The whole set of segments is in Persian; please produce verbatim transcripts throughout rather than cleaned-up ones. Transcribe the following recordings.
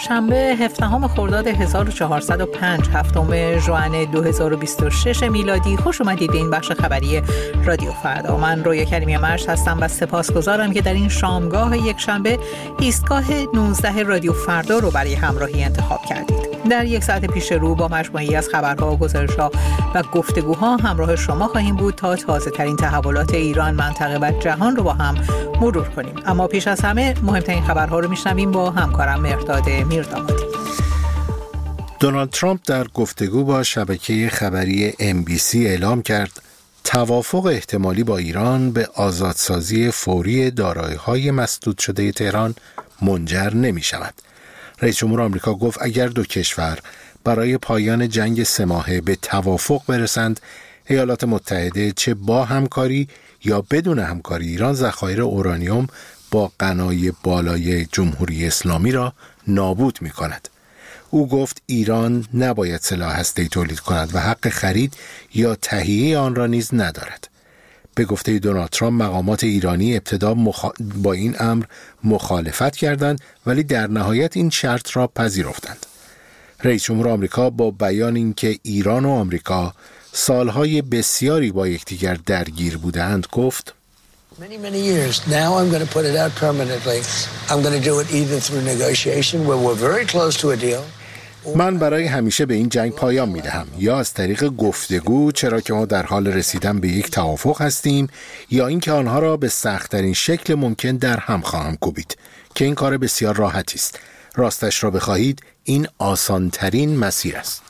شنبه هفدهم خرداد هزار و چهارصد و پنج، هفتم ژوئن دو هزار و بیست و شش میلادی. خوش اومدید به این بخش خبری رادیو فردا. من رویا کریمی مرش هستم و سپاسگزارم که در این شامگاه یک شنبه ایستگاه نوزده رادیو فردا رو برای همراهی انتخاب کردید. در یک ساعت پیش رو با مجموعه‌ای از خبرها، گزارش‌ها و گفتگوها همراه شما خواهیم بود تا تازه‌ترین تحولات ایران، منطقه و جهان رو با هم مرور کنیم. اما پیش از همه مهمترین خبرها رو میشنویم با همکارم مرداد میردامادی. دونالد ترامپ در گفتگو با شبکه خبری ام بی سی اعلام کرد توافق احتمالی با ایران به آزادسازی فوری دارایی‌های مسدود شده تهران منجر نمی‌شود. رئیس جمهور آمریکا گفت اگر دو کشور برای پایان جنگ سه ماهه به توافق برسند، ایالات متحده چه با همکاری یا بدون همکاری ایران ذخایر اورانیوم با غنای بالای جمهوری اسلامی را نابود می کند. او گفت ایران نباید سلاح هسته‌ای تولید کند و حق خرید یا تهیه آن را نیز ندارد. به گفته دونالد ترامپ مقامات ایرانی ابتدا مخ... با این امر مخالفت کردند ولی در نهایت این شرط را پذیرفتند. رئیس جمهور آمریکا با بیان اینکه ایران و آمریکا سالهای بسیاری با یکدیگر درگیر بودند گفت Many, many years. Now I'm going to put it out permanently. I'm going to do it either through negotiation where we're very close to a deal. من برای همیشه به این جنگ پایان میدهم، یا از طریق گفتگو، چرا که ما در حال رسیدن به یک توافق هستیم، یا اینکه آنها را به سخت‌ترین شکل ممکن در هم خواهم کوبید که این کار بسیار راحتی است. راستش را بخواهید این آسان‌ترین مسیر است.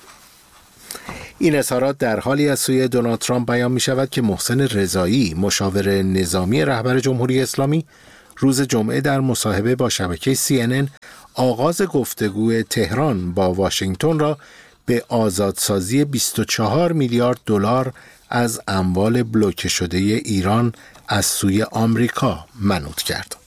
این اظهارات در حالی از سوی دونالد ترامپ بیان می شود که محسن رضایی، مشاور نظامی رهبر جمهوری اسلامی، روز جمعه در مصاحبه با شبکه سی ان ان آغاز گفتگو تهران با واشنگتن را به آزادسازی بیست و چهار میلیارد دلار از اموال بلوکه شده ایران از سوی آمریکا منوط کرد.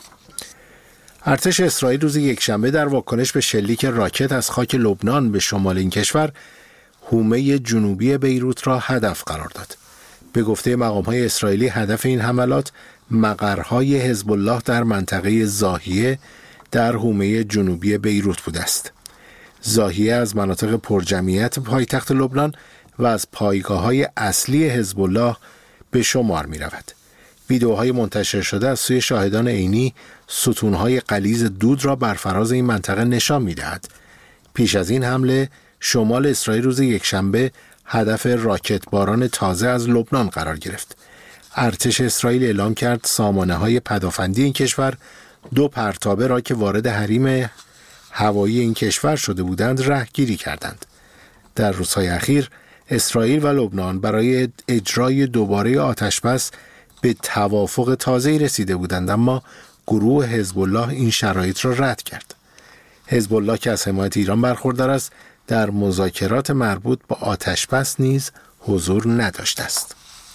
ارتش اسرائیل روز یکشنبه در واکنش به شلیک راکت از خاک لبنان به شمال این کشور حومه جنوبی بیروت را هدف قرار داد. به گفته مقام‌های اسرائیلی هدف این حملات مقرهای حزب الله در منطقه زاهیه در حومه جنوبی بیروت بوده است. زاهیه از مناطق پرجمعیت پایتخت لبنان و از پایگاه‌های اصلی حزب الله به شمار می‌رود. ویدئوهای منتشر شده از سوی شاهدان عینی ستون‌های غلیظ دود را بر فراز این منطقه نشان می‌دهد. پیش از این حمله شمال اسرائیل روز یکشنبه هدف راکت باران تازه از لبنان قرار گرفت. ارتش اسرائیل اعلام کرد سامانه‌های پدافندی این کشور دو پرتابه را که وارد حریم هوایی این کشور شده بودند رهگیری کردند. در روزهای اخیر اسرائیل و لبنان برای اجرای دوباره آتشبس به توافق تازه‌ای رسیده بودند، اما گروه حزب الله این شرایط را رد کرد. حزب الله که از حمایت ایران برخوردار است در مذاکرات مربوط به آتشبس نیز حضور نداشته است.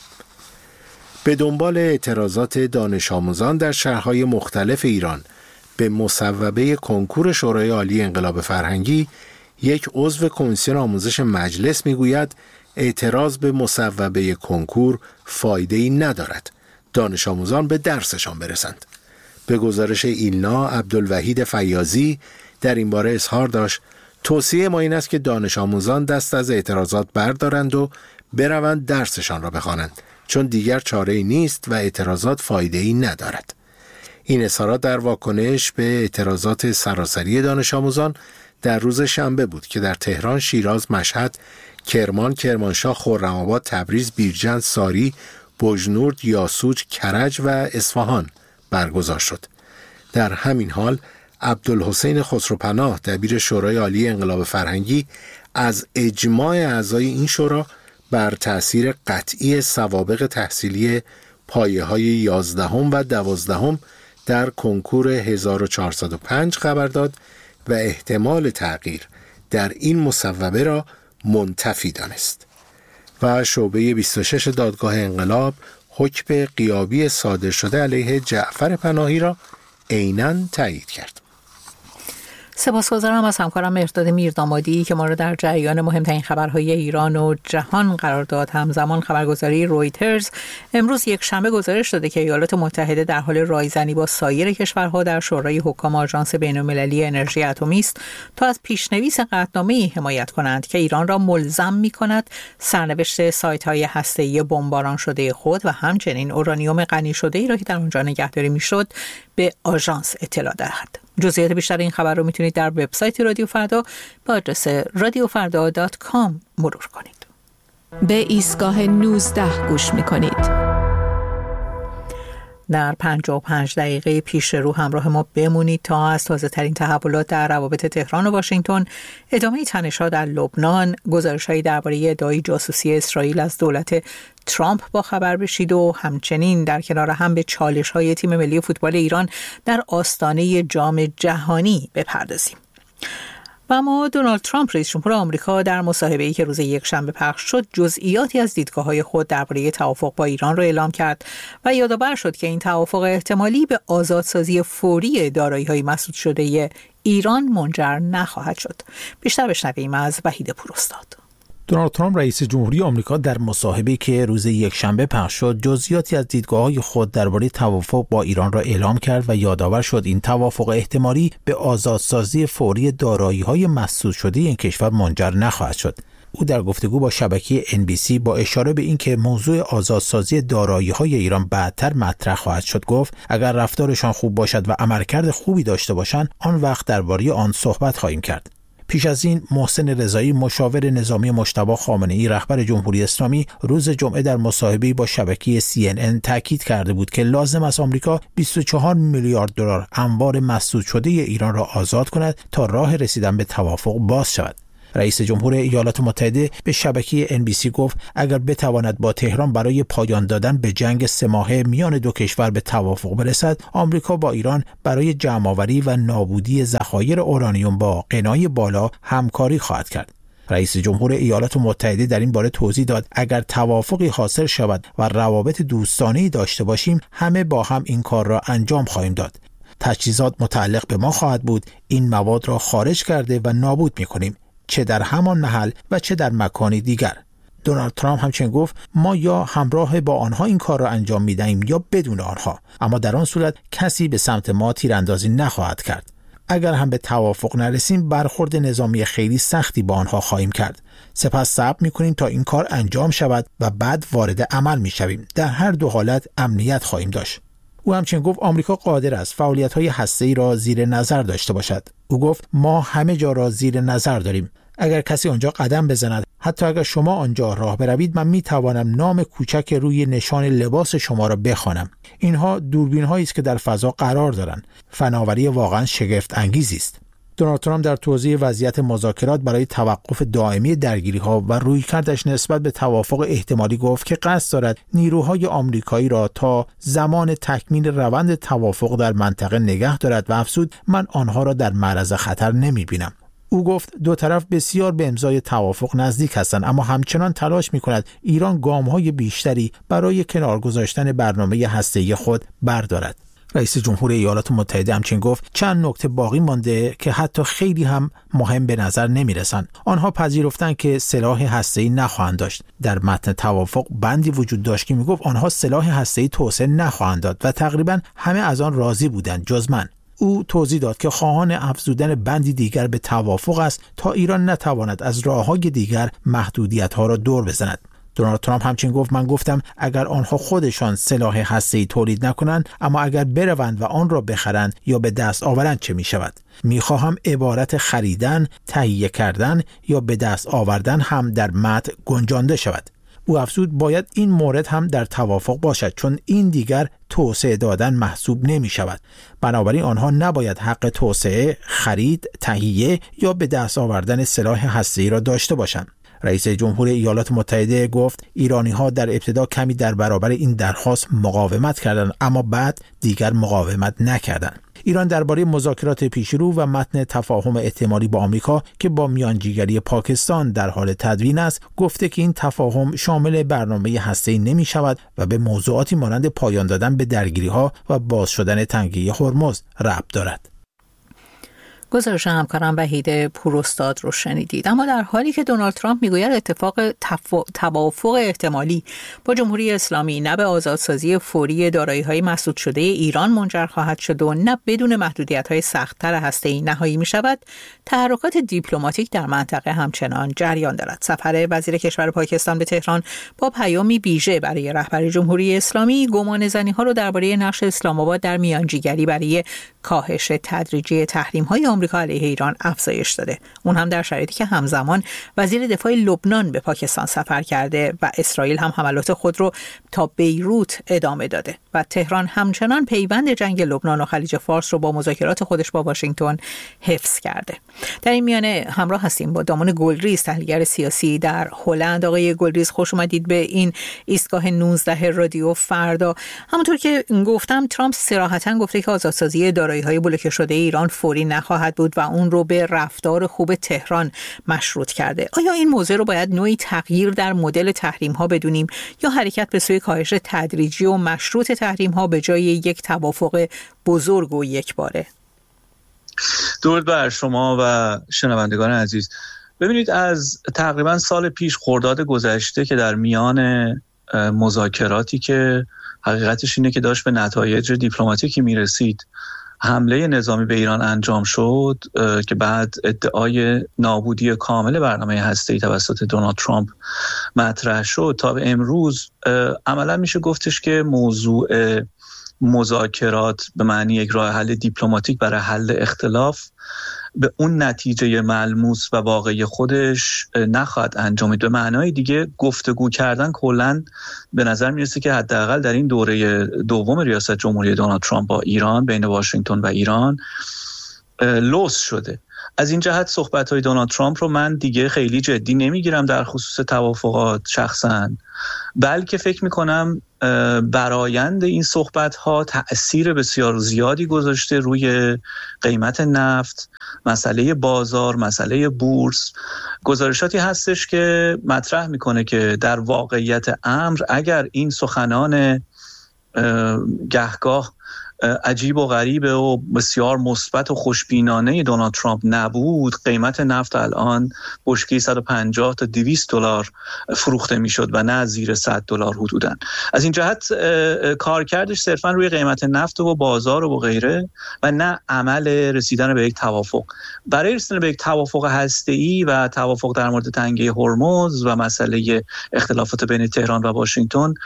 به دنبال اعتراضات دانش آموزان در شهرهای مختلف ایران به مصوبه کنکور شورای عالی انقلاب فرهنگی، یک عضو کمیسیون آموزش مجلس میگوید اعتراض به مصوبه کنکور فایده‌ای ندارد. دانش آموزان به درسشان برسند. به گزارش ایلنا، عبدالوحید فیاضی در این باره اظهار داشت توصیه ما این است که دانش آموزان دست از اعتراضات بردارند و بروند درسشان را بخوانند، چون دیگر چاره‌ای نیست و اعتراضات فایده‌ای ندارد. این اظهارات در واکنش به اعتراضات سراسری دانش آموزان در روز شنبه بود که در تهران، شیراز، مشهد، کرمان، کرمانشاه، خرم‌آباد، تبریز، بیرجند، ساری، بجنورد، یاسوج، کرج و اصفهان برگزار شد. در همین حال عبدالحسین خسروپناه، دبیر شورای عالی انقلاب فرهنگی، از اجماع اعضای این شورا بر تأثیر قطعی سوابق تحصیلی پایه‌های یازدهم و دوازدهم در کنکور هزار و چهارصد و پنج خبر داد و احتمال تغییر در این مصوبه را منتفی دانست. و شعبه بیست و شش دادگاه انقلاب حکم غیابی صادر شده علیه جعفر پناهی را عیناً تایید کرد. سپاسگزارم از همکارم مهرداد میردامادی که ما رو در جریان مهمترین خبرهای ایران و جهان قرار داد. همزمان خبرگزاری رویترز امروز یک شنبه گزارش داده که ایالات متحده در حال رایزنی با سایر کشورها در شورای حکام آژانس بین‌المللی انرژی اتمی است تا از پیشنویس قطعنامه‌ای حمایت کنند که ایران را ملزم می‌کند سرنوشت سایت‌های هسته‌ای بمباران شده خود و همچنین اورانیوم غنی شده‌ای را که در آنجا نگهداری می‌شد به آژانس اطلاع دهد. جزئیات بیشتر این خبر رو میتونید در وبسایت رادیو فردا با آدرس رادیو فردا دات کام مرور کنید. به ایستگاه نوزده گوش میکنید. در پنجاه و پنج دقیقه پیش رو همراه ما بمونید تا از تازه ترین تحولات در روابط تهران و واشنگتن، ادامه تنش‌ها در لبنان، گزارش‌هایی درباره ادعای جاسوسی اسرائیل از دولت ترامپ با خبر بشید و همچنین در کنار هم به چالش‌های تیم ملی فوتبال ایران در آستانه جام جهانی بپردازیم. و اما دونالد ترامپ رئیس جمهور آمریکا در مصاحبه‌ای که روز یکشنبه پخش شد جزئیاتی از دیدگاه‌های خود درباره توافق با ایران را اعلام کرد و یادآور شد که این توافق احتمالی به آزادسازی فوری دارایی‌های مسدود شده ایران منجر نخواهد شد. بیشتر بشنویم از وحید پوراستاد. دونالد ترامپ رئیس جمهوری آمریکا در مصاحبه‌ای که روز یکشنبه پخش شد جزئیاتی از دیدگاه‌های خود درباره توافق با ایران را اعلام کرد و یادآور شد این توافق احتمالی به آزادسازی فوری دارایی‌های مسدود شده این کشور منجر نخواهد شد. او در گفتگو با شبکه ان بی سی با اشاره به اینکه موضوع آزادسازی دارایی‌های ایران بعدتر مطرح خواهد شد گفت اگر رفتارشان خوب باشد و عملکرد خوبی داشته باشند آن وقت درباره آن صحبت خواهیم کرد. پیش از این محسن رضایی مشاور نظامی مجتبی خامنه‌ای رهبر جمهوری اسلامی روز جمعه در مصاحبه‌ای با شبکه سی ان ان تاکید کرده بود که لازم است آمریکا بیست و چهار میلیارد دلار انبار مسدود شده ایران را آزاد کند تا راه رسیدن به توافق باز شود. رئیس جمهور ایالات متحده به شبکه ان بی سی گفت اگر بتواند با تهران برای پایان دادن به جنگ سه ماهه میان دو کشور به توافق برسد، آمریکا با ایران برای جمع‌آوری و نابودی ذخایر اورانیوم با غنای بالا همکاری خواهد کرد. رئیس جمهور ایالات متحده در این باره توضیح داد اگر توافقی حاصل شود و روابط دوستانه‌ای داشته باشیم همه با هم این کار را انجام خواهیم داد. تجهیزات متعلق به ما خواهد بود، این مواد را خارج کرده و نابود می‌کنیم، چه در همان محل و چه در مکانی دیگر. دونالد ترامپ همچنین گفت ما یا همراه با آنها این کار را انجام می‌دهیم یا بدون آنها، اما در آن صورت کسی به سمت ما تیراندازی نخواهد کرد. اگر هم به توافق نرسیم برخورد نظامی خیلی سختی با آنها خواهیم کرد. سپس صبر می‌کنیم تا این کار انجام شود و بعد وارد عمل می‌شویم. در هر دو حالت امنیت خواهیم داشت. او همچنین گفت آمریکا قادر است فعالیت‌های هسته‌ای را زیر نظر داشته باشد. او گفت ما همه جا را زیر نظر داریم. اگر کسی آنجا قدم بزند، حتی اگر شما آنجا راه بروید، من می‌توانم نام کوچک روی نشان لباس شما را بخوانم. اینها دوربین‌هایی است که در فضا قرار دارند. فناوری واقعاً شگفت انگیزی است. دونالد ترامپ در توضیح وضعیت مذاکرات برای توقف دائمی درگیری‌ها و رویکردش نسبت به توافق احتمالی گفت که قصد دارد نیروهای آمریکایی را تا زمان تکمیل روند توافق در منطقه نگه دارد و افزود من آنها را در معرض خطر نمی‌بینم. او گفت دو طرف بسیار به امضای توافق نزدیک هستند اما همچنان تلاش می‌کند ایران گام‌های بیشتری برای کنار گذاشتن برنامه هسته‌ای خود بردارد. رئیس جمهور ایالات متحده همچنین گفت چند نکته باقی مانده که حتی خیلی هم مهم به نظر نمی‌رسند. آنها پذیرفتند که سلاح هسته‌ای نخواهند داشت. در متن توافق بندی وجود داشت که می‌گفت آنها سلاح هسته‌ای توسعه نخواهند داد و تقریباً همه از آن راضی بودند جز من. او توضیح داد که خواهان افزودن بندی دیگر به توافق است تا ایران نتواند از راه‌های دیگر محدودیت‌ها را دور بزند. دونالد ترامپ همچنین گفت من گفتم اگر آنها خودشان سلاح هسته‌ای تولید نکنند اما اگر بروند و آن را بخرند یا به دست آورند چه می شود؟ می خواهم عبارت خریدن، تهیه کردن یا به دست آوردن هم در متن گنجانده شود. او افزود باید این مورد هم در توافق باشد چون این دیگر توسعه دادن محسوب نمی شود. بنابراین آنها نباید حق توسعه، خرید، تهیه یا به دست آوردن سلاح هسته‌ای را داشته باشند. رئیس جمهور ایالات متحده گفت ایرانی‌ها در ابتدا کمی در برابر این درخواست مقاومت کردند اما بعد دیگر مقاومت نکردند. ایران درباره مذاکرات پیشرو و متن تفاهم احتمالی با آمریکا که با میانجیگری پاکستان در حال تدوین است گفته که این تفاهم شامل برنامه هسته‌ای نمی‌شود و به موضوعاتی مانند پایان دادن به درگیری‌ها و باز شدن تنگه هرمز ربط دارد. گزارش همکارم وحید پوراستاد رو شنیدید. اما در حالی که دونالد ترامپ میگوید اتفاق توافق احتمالی با جمهوری اسلامی نه به آزادسازی فوری دارایی‌های مسدود شده ایران منجر خواهد شد و نه بدون محدودیت‌های سخت‌تر هسته‌ای نهایی می‌شود، تحرکات دیپلماتیک در منطقه همچنان جریان دارد. سفر وزیر کشور پاکستان به تهران با پیامی ویژه برای رهبر جمهوری اسلامی گمانه‌زنی‌ها رو درباره نقش اسلام آباد در میانجیگری برای کاهش تدریجی تحریم‌های آمریکا علیه ایران افزایش داده. اون هم در شرایطی که همزمان وزیر دفاع لبنان به پاکستان سفر کرده و اسرائیل هم حملات خود رو تا بیروت ادامه داده و تهران همچنان پیوند جنگ لبنان و خلیج فارس رو با مذاکرات خودش با واشنگتن حفظ کرده. در این میانه همراه هستیم با دامان گلریز، تحلیلگر سیاسی در هلند. آقای گلریز، خوش اومدید به این ایستگاه نوزده رادیو فردا. همونطور که گفتم ترامپ صراحتاً گفته که آزادسازی دارایی‌های بلوکه شده ایران فوری نخواهد بود و اون رو به رفتار خوب تهران مشروط کرده. آیا این موضوع رو باید نوعی تغییر در مدل تحریم‌ها بدونیم یا حرکت به سوی کاهش تدریجی و مشروط تحریم‌ها به جای یک توافق بزرگ و یکباره؟ درود بر شما و شنوندگان عزیز. ببینید، از تقریبا سال پیش خرداد گذشته که در میان مذاکراتی که حقیقتش اینه که داشت به نتایج دیپلماتیکی میرسید، حمله نظامی به ایران انجام شد که بعد ادعای نابودی کامل برنامه هسته‌ای توسط دونالد ترامپ مطرح شد، تا به امروز عملا میشه گفتش که موضوع مذاکرات به معنی یک راه حل دیپلماتیک برای حل اختلاف به اون نتیجه ملموس و واقعی خودش نخواهد انجامید. به معنای دیگه گفتگو کردن کلاً به نظر میرسه که حداقل در این دوره دوم ریاست جمهوری دونالد ترامپ با ایران، بین واشنگتن و ایران، لوس شده. از این جهت صحبت‌های دونالد ترامپ رو من دیگه خیلی جدی نمیگیرم در خصوص توافقات شخصاً، بلکه فکر میکنم برآیند این صحبت‌ها تأثیر بسیار زیادی گذاشته روی قیمت نفت، مسئله بازار، مسئله بورس. گزارشاتی هستش که مطرح میکنه که در واقعیت امر اگر این سخنان گهگاه عجیب و غریبه و بسیار مثبت و خوشبینانه دونالد ترامپ نبود، قیمت نفت الان بشکه صد و پنجاه تا دویست دلار فروخته میشد و نه زیر صد دلار حدوداً. از این جهت کارکردش صرفاً روی قیمت نفت و بازار و غیره و نه عمل رسیدن به یک توافق. برای رسیدن به یک توافق هسته‌ای و توافق در مورد تنگه هرمز و مسئله اختلافات بین تهران و واشنگتن،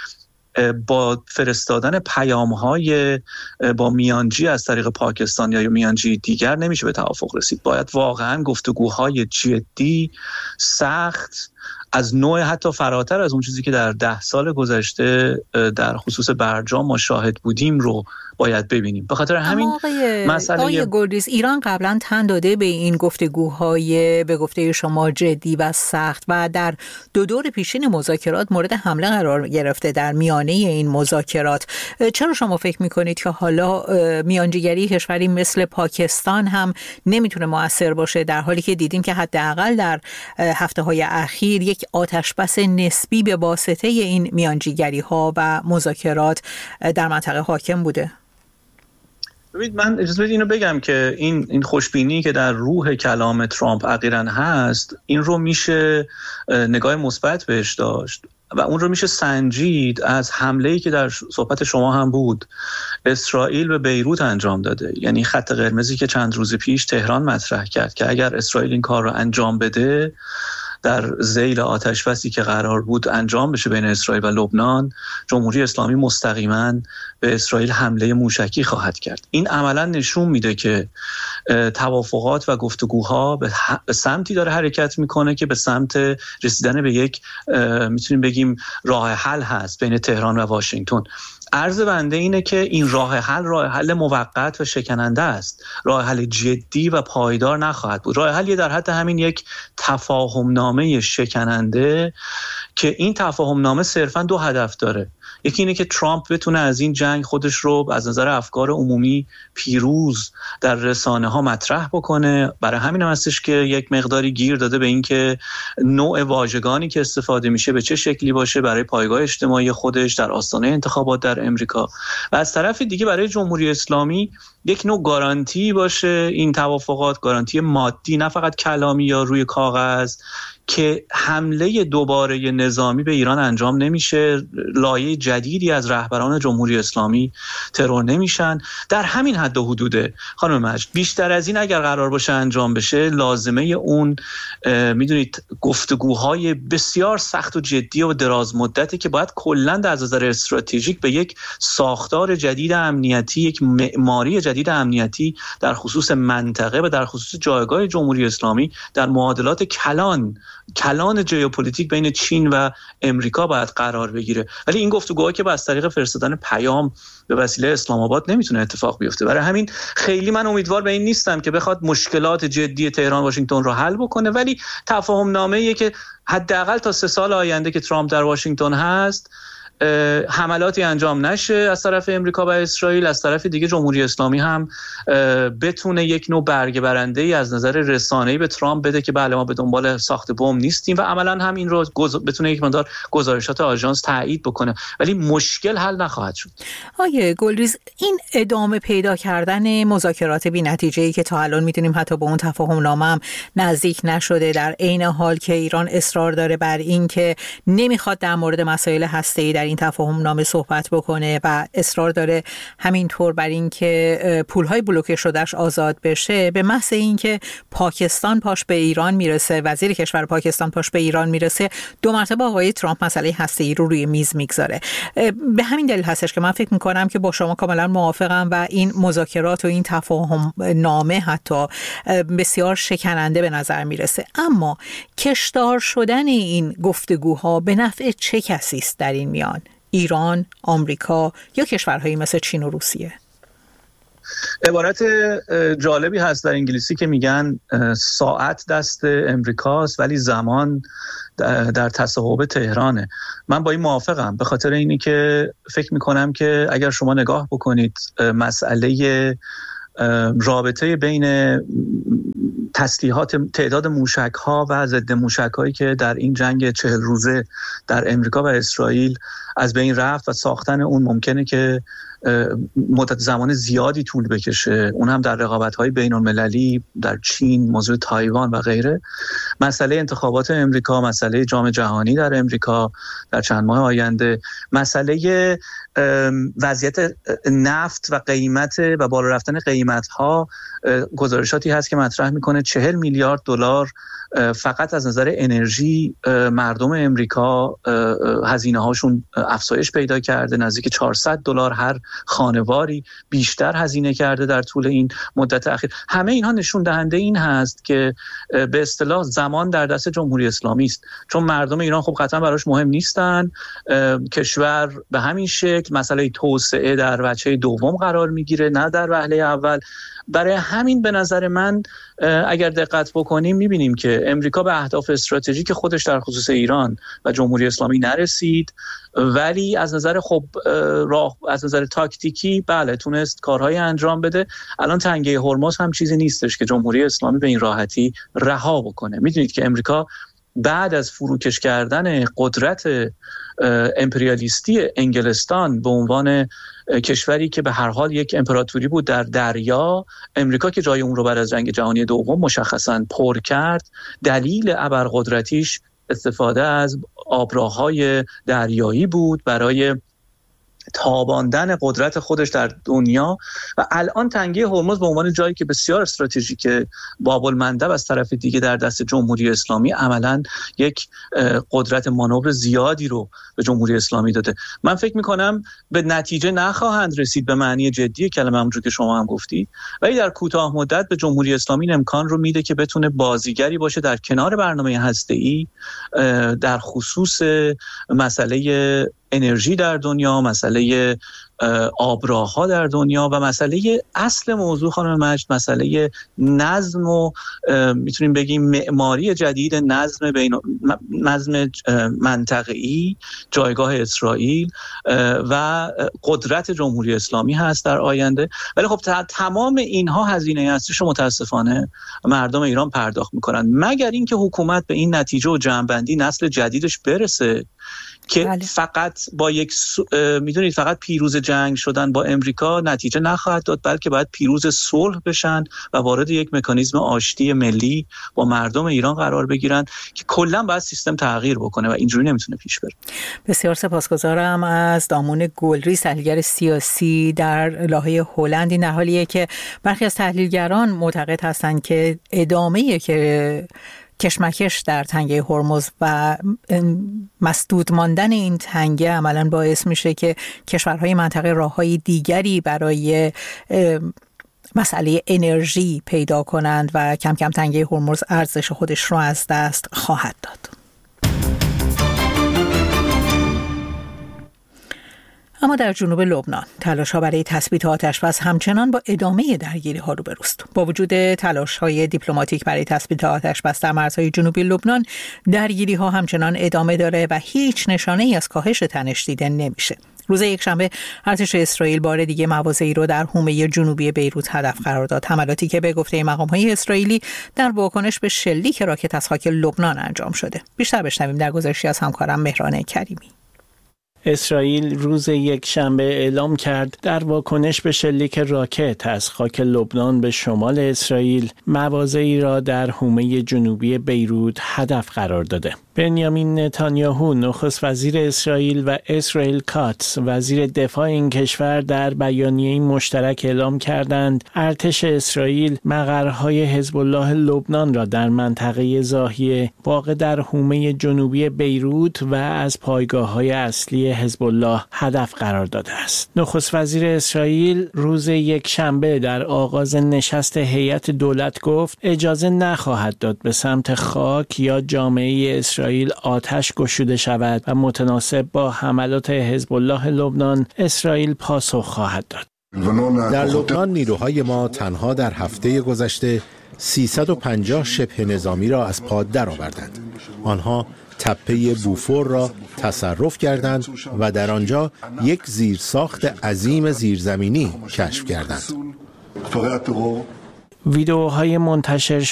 با فرستادن پیام‌های با میانجی از طریق پاکستان یا میانجی دیگر نمیشه به توافق رسید. باید واقعاً گفتگوهای جدی، سخت، از نوع حتی فراتر از اون چیزی که در ده سال گذشته در خصوص برجام ما شاهد بودیم رو باید ببینیم. به خاطر همین مسئله آقای گلریز، ایران قبلا تن داده به این گفتگوهای به گفته شما جدی و سخت و در دو دور پیشین مذاکرات مورد حمله قرار گرفته در میانه این مذاکرات. چرا شما فکر میکنید که حالا میانجیگری کشوری مثل پاکستان هم نمیتونه مؤثر باشه، در حالی که دیدیم که حداقل در هفته‌های اخیر یک آتشبس نسبی به واسطه این میانجیگری ها و مذاکرات در منطقه حاکم بوده؟ ببینید، من اجازه بدید اینو بگم که این این خوشبینی که در روح کلام ترامپ اخیراً هست، این رو میشه نگاه مثبت بهش داشت و اون رو میشه سنجید از حمله‌ای که در صحبت شما هم بود اسرائیل به بیروت انجام داده. یعنی خط قرمزی که چند روز پیش تهران مطرح کرد که اگر اسرائیل این کار رو انجام بده، در ذیل آتشبسی که قرار بود انجام بشه بین اسرائیل و لبنان، جمهوری اسلامی مستقیما به اسرائیل حمله موشکی خواهد کرد. این عملا نشون میده که توافقات و گفتگوها به سمتی داره حرکت میکنه که به سمت رسیدن به یک میتونیم بگیم راه حل هست بین تهران و واشنگتن. عرض بنده اینه که این راه حل راه حل موقت و شکننده است. راه حل جدی و پایدار نخواهد بود. راه حل در حد همین یک تفاهم نامه شکننده که این تفاهم نامه صرفاً دو هدف داره. یکی اینه که ترامپ بتونه از این جنگ خودش رو از نظر افکار عمومی پیروز در رسانه ها مطرح بکنه. برای همین هم هستش که یک مقداری گیر داده به این که نوع واژگانی که استفاده میشه به چه شکلی باشه برای پایگاه اجتماعی خودش در آستانه انتخابات در امریکا. و از طرف دیگه برای جمهوری اسلامی یک نوع گارانتی باشه، این توافقات گارانتی مادی نه فقط کلامی یا روی کاغذ، که حمله دوباره نظامی به ایران انجام نمیشه، لایه جدیدی از رهبران جمهوری اسلامی ترور نمیشن. در همین حد و حدوده خانم مجد. بیشتر از این اگر قرار باشه انجام بشه، لازمه اون میدونید گفتگوهای بسیار سخت و جدی و دراز مدتی که باید کلا در نظر استراتژیک به یک ساختار جدید امنیتی، یک معماری جدید امنیتی در خصوص منطقه و در خصوص جایگاه جمهوری اسلامی در معادلات کلان کلان ژئوپلیتیک بین چین و امریکا باید قرار بگیره. ولی این گفتگوها که با از طریق فرستادن پیام به وسیله اسلام آباد نمیتونه اتفاق بیفته. برای همین خیلی من امیدوار به این نیستم که بخواد مشکلات جدی تهران واشنگتن رو حل بکنه، ولی تفاهم نامه‌ایه که حداقل تا سه سال آینده که ترامپ در واشنگتن هست حملاتی انجام نشه از طرف امریکا و اسرائیل، از طرف دیگه جمهوری اسلامی هم بتونه یک نوع برگه برنده‌ای از نظر رسانه‌ای به ترامپ بده که بله ما به دنبال ساخت بمب نیستیم و عملاً هم این رو گز... بتونه یک مقدار گزارشات آژانس تایید بکنه، ولی مشکل حل نخواهد شد. آیه گلریز، این ادامه پیدا کردن مذاکرات بی‌نتیجه‌ای که تا الان می‌دونیم حتی به اون تفاهم نامه هم نزدیک نشده، در عین حال که ایران اصرار داره بر این که نمیخواد در مورد مسائل هسته‌ای در این تفاهم نامه صحبت بکنه و اصرار داره همینطور بر این که پولهای بلوکه شدهش آزاد بشه، به محض این که پاکستان پاش به ایران میرسه، وزیر کشور پاکستان پاش به ایران میرسه، دو مرتبه آقای ترامپ مسئله هسته‌ای رو روی میز میگذاره. به همین دلیل هستش که من فکر میکنم که با شما کاملا موافقم و این مذاکرات و این تفاهم نامه حتی بسیار شکننده به نظر میرسه. اما کشدار شدن این گفتگوها به نفع چه کسی است در این میان؟ ایران، آمریکا یا کشورهایی مثل چین و روسیه؟ عبارت جالبی هست در انگلیسی که میگن ساعت دست امریکاست ولی زمان در تصاحب تهرانه. من با این موافقم، به خاطر اینی که فکر میکنم که اگر شما نگاه بکنید مسئله رابطه بین تسلیحات تعداد موشک‌ها و ضد موشک‌هایی که در این جنگ چهل روزه در امریکا و اسرائیل از بین رفت و ساختن اون ممکنه که مدت زمان زیادی طول بکشه، اون هم در رقابت‌های بین‌المللی در چین، موضوع تایوان و غیره. مسئله انتخابات امریکا، مسئله جام جهانی در امریکا در چند ماه آینده، مسئله وضعیت نفت و قیمت و بالا رفتن قیمت‌ها. گزارشاتی هست که مطرح میکنه چهل میلیارد دلار فقط از نظر انرژی مردم امریکا هزینه هاشون افزایش پیدا کرده، نزدیک چهارصد دلار هر خانواری بیشتر هزینه کرده در طول این مدت اخیر. همه اینها نشون دهنده این هست که به اصطلاح زمان در دست جمهوری اسلامی است، چون مردم ایران خب قطعا براش مهم نیستن، کشور به همین شکل مسئله توسعه در وجه دوم قرار میگیره نه در وهله اول. برای همین به نظر من اگر دقت بکنیم میبینیم که امریکا به اهداف استراتژیک خودش در خصوص ایران و جمهوری اسلامی نرسید، ولی از نظر خب راه از نظر تاکتیکی بله تونست کارهای انجام بده. الان تنگه هرمز هم چیزی نیستش که جمهوری اسلامی به این راحتی رها بکنه. میدونید که امریکا بعد از فروکش کردن قدرت امپریالیستی انگلستان به عنوان کشوری که به هر حال یک امپراتوری بود در دریا، امریکا که جای اون رو بعد از جنگ جهانی دوم مشخصاً پر کرد، دلیل ابرقدرتیش استفاده از آبراهای دریایی بود برای تاباندن قدرت خودش در دنیا. و الان تنگه هرمز به عنوان جایی که بسیار استراتژیک باب المندب از طرف دیگه در دست جمهوری اسلامی عملاً یک قدرت مانور زیادی رو به جمهوری اسلامی داده. من فکر میکنم به نتیجه نخواهند رسید به معنی جدی کلمه، همونجور که شما هم گفتید، ولی در کوتاه مدت به جمهوری اسلامی این امکان رو میده که بتونه بازیگری باشه در کنار برنامه هسته‌ای در خصوص مسئله انرژی در دنیا، مسئله آبراها در دنیا و مسئله اصل موضوع خانم مجد، مسئله نظم و میتونیم بگیم معماری جدید نظم بین نظم منطقه‌ای، جایگاه اسرائیل و قدرت جمهوری اسلامی هست در آینده. ولی خب تمام اینها هزینه هستش متاسفانه مردم ایران پرداخت میکنن، مگر اینکه حکومت به این نتیجه و جمع‌بندی نسل جدیدش برسه که بله. فقط با یک میدونید فقط پیروز جنگ شدن با امریکا نتیجه نخواهد داد، بلکه باید پیروز صلح بشن و وارد یک مکانیزم آشتی ملی با مردم ایران قرار بگیرن که کلا باید سیستم تغییر بکنه و اینجوری نمیتونه پیش بره. بسیار سپاسگزارم از دامون گلری، تحلیلگر سیاسی در لاهه هلند. این در حالیه که برخی از تحلیلگران معتقد هستند که ادامه که کشمکش در تنگه هرمز و مسدود ماندن این تنگه عملاً باعث میشه که کشورهای منطقه راههای دیگری برای مسئله انرژی پیدا کنند و کم کم تنگه هرمز ارزش خودش رو از دست خواهد داد. اما در جنوب لبنان تلاش‌ها برای تثبیت آتش‌بس همچنان با ادامه درگیری‌ها روبروست. با وجود تلاش‌های دیپلماتیک برای تثبیت آتش‌بس در مرزهای جنوبی لبنان، درگیری‌ها همچنان ادامه داره و هیچ نشانه‌ای از کاهش تنش دیده نمیشه. روز یکشنبه ارتش اسرائیل بار دیگه مواضعی رو در حومه جنوبی بیروت هدف قرار داد. حملاتی که به گفته مقام‌های اسرائیلی در واکنش به شلیک راکت از خاک لبنان انجام شده. بیشتر بشنویم در گزارشی از همکارم مهران کریمی. اسرائیل روز یکشنبه اعلام کرد در واکنش به شلیک راکت از خاک لبنان به شمال اسرائیل مواضعی را در حومه جنوبی بیروت هدف قرار داده. بنیامین نتانیاهو نخست وزیر اسرائیل و اسرائیل کاتس وزیر دفاع این کشور در بیانیه‌ای مشترک اعلام کردند ارتش اسرائیل مقرهای حزب الله لبنان را در منطقه زاهیه واقع در حومه جنوبی بیروت و از پایگاه‌های اصلی حزب الله هدف قرار داده است. نخست وزیر اسرائیل روز یکشنبه در آغاز نشست هیئت دولت گفت اجازه نخواهد داد به سمت خاک یا جامعه اسرائیل آتش گشوده شود و متناسب با حملات حزب الله لبنان اسرائیل پاسخ خواهد داد. در لبنان نیروهای ما تنها در هفته گذشته سیصد و پنجاه شبه نظامی را از پا درآوردند. آنها تپه بوفور را تصرف کردند و در آنجا یک زیرساخت عظیم زیرزمینی کشف کردند. ویدئوهای منتشر